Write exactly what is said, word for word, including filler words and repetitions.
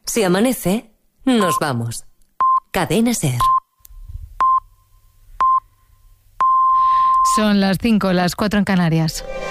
Si amanece, nos vamos. Cadena SER. Son las cinco, las cuatro en Canarias.